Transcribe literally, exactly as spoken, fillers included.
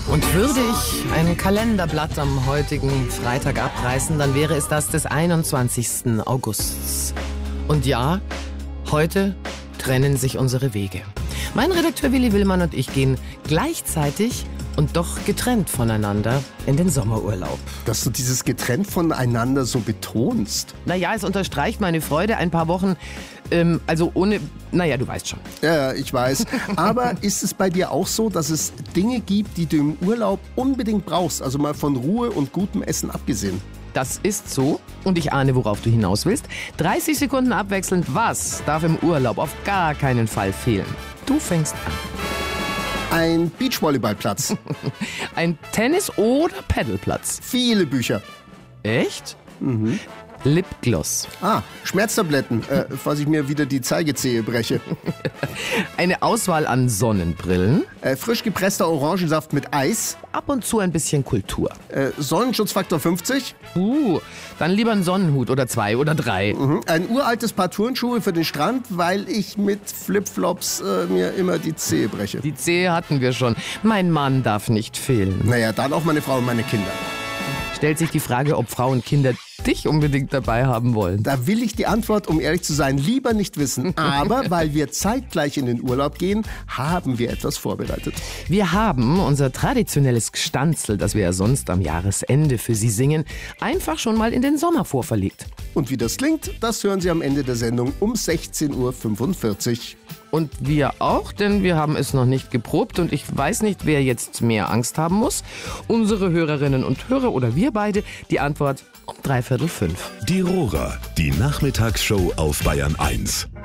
Und würde ich ein Kalenderblatt am heutigen Freitag abreißen, dann wäre es das des einundzwanzigsten Augusts. Und ja, heute trennen sich unsere Wege. Mein Redakteur Willi Willmann und ich gehen gleichzeitig und doch getrennt voneinander in den Sommerurlaub. Dass du dieses getrennt voneinander so betonst. Naja, es unterstreicht meine Freude, ein paar Wochen, ähm, also ohne, naja, du weißt schon. Ja, ich weiß. Aber ist es bei dir auch so, dass es Dinge gibt, die du im Urlaub unbedingt brauchst? Also mal von Ruhe und gutem Essen abgesehen. Das ist so und ich ahne, worauf du hinaus willst. dreißig Sekunden abwechselnd, was darf im Urlaub auf gar keinen Fall fehlen? Du fängst an. Ein Beachvolleyballplatz. Ein Tennis- oder Paddleplatz. Viele Bücher. Echt? Mhm. Lipgloss. Ah, Schmerztabletten, äh, falls ich mir wieder die Zeigezehe breche. Eine Auswahl an Sonnenbrillen. Äh, frisch gepresster Orangensaft mit Eis. Ab und zu ein bisschen Kultur. Äh, Sonnenschutzfaktor fünfzig. Uh, dann lieber einen Sonnenhut oder zwei oder drei. Mhm. Ein uraltes Paar Turnschuhe für den Strand, weil ich mit Flipflops äh, mir immer die Zehe breche. Die Zehe hatten wir schon. Mein Mann darf nicht fehlen. Naja, dann auch meine Frau und meine Kinder. Stellt sich die Frage, ob Frauen Kinder dich unbedingt dabei haben wollen. Da will ich die Antwort, um ehrlich zu sein, lieber nicht wissen. Aber weil wir zeitgleich in den Urlaub gehen, haben wir etwas vorbereitet. Wir haben unser traditionelles Gstanzl, das wir ja sonst am Jahresende für Sie singen, einfach schon mal in den Sommer vorverlegt. Und wie das klingt, das hören Sie am Ende der Sendung um sechzehn Uhr fünfundvierzig. Und wir auch, denn wir haben es noch nicht geprobt und ich weiß nicht, wer jetzt mehr Angst haben muss. Unsere Hörerinnen und Hörer oder wir beide. Die Antwort um dreiviertel fünf. Die Rohrer, die Nachmittagsshow auf Bayern eins.